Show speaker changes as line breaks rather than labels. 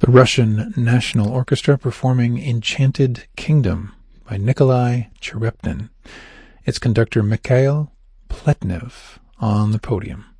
the Russian National Orchestra performing Enchanted Kingdom by Nikolai Cherepnin. Its conductor Mikhail Pletnev on the podium.